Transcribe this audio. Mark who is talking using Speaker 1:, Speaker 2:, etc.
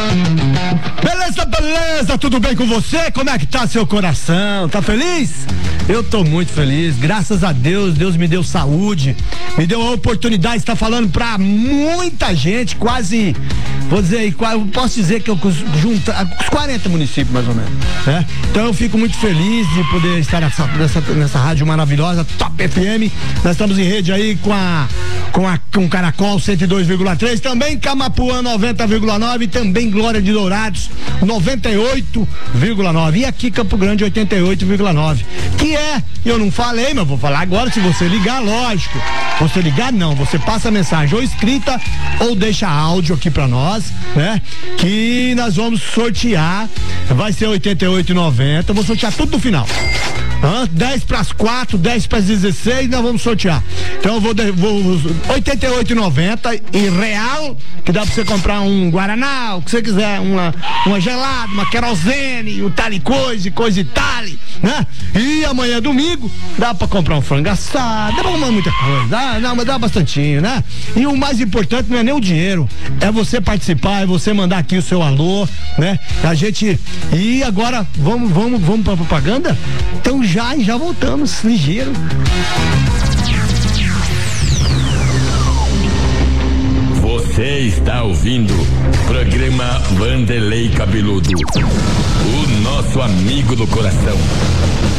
Speaker 1: Beleza, tudo bem com você? Como é que tá seu coração? Tá feliz? Eu tô muito feliz, graças a Deus, Deus me deu saúde, me deu a oportunidade de estar falando pra muita gente, quase, vou dizer aí, posso dizer que eu junto os 40 municípios mais ou menos, né? Então eu fico muito feliz de poder estar nessa rádio maravilhosa, Top FM. Nós estamos em rede aí com Caracol 102,3, também Camapuã 90,9, também Glória de Dourados 98,9 e aqui Campo Grande 88,9. Que eu não falei, mas vou falar agora. Se você ligar, lógico. Você ligar, não, você passa a mensagem ou escrita ou deixa áudio aqui pra nós, né? Que nós vamos sortear. Vai ser 88,90. Vou sortear tudo no final. 10 para as 4, 10 para as 16, nós vamos sortear. Então eu vou 88,90 e real, que dá pra você comprar um Guaraná, o que você quiser, uma gelada, uma querosene, um tal coisa e tal, né? E amanhã domingo dá pra comprar um frango assado, dá pra comprar muita coisa, mas dá bastantinho, né? E o mais importante não é nem o dinheiro, é você participar, é você mandar aqui o seu alô, né? A gente, e agora vamos pra propaganda? Então já voltamos, ligeiro.
Speaker 2: Você está ouvindo programa Vanderlei Cabeludo, o nosso amigo do coração.